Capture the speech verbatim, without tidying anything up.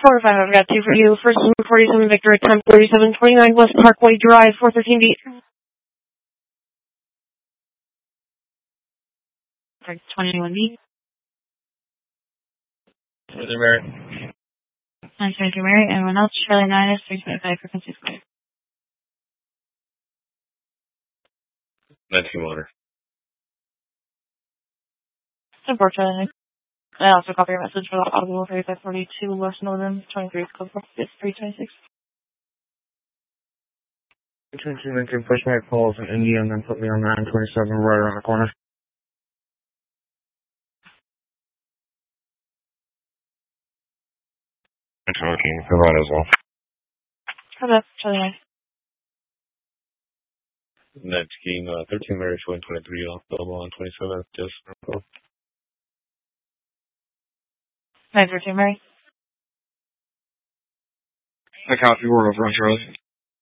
four five, I've got two for you. First one, forty-seven Victor at ten thirty-seven twenty-nine West Parkway Drive, four thirteen B. twenty-one B. Mother Mary. Nice to meet you, Mary. Anyone else? Charlie nine S three twenty-five frequency square. nineteen water. Support Charlie nine. I also copy your message for the audible thirty-five forty-two West Northern, twenty-three code for three twenty-six. twenty-two nineteen, push my calls in India and then put me on nine twenty-seven right around the corner. I'm talking, provide as well. Hello, Charlie nine. nineteen, uh, thirteen Mary, showing twenty-three off double on twenty-seven, just. nine thirteen Mary. I copy, we're over on Charlie.